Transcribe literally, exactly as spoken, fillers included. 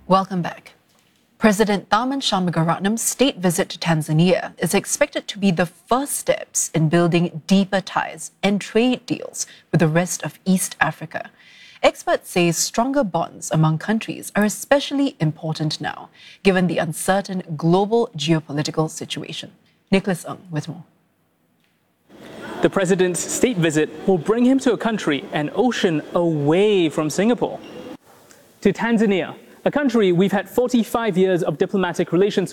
Welcome back. President Tharman Shanmugaratnam's state visit to Tanzania is expected to be the first steps in building deeper ties and trade deals with the rest of East Africa. Experts say stronger bonds among countries are especially important now, given the uncertain global geopolitical situation. Nicholas Ng with more. The president's state visit will bring him to a country an ocean away from Singapore. To Tanzania, a country we've had forty-five years of diplomatic relations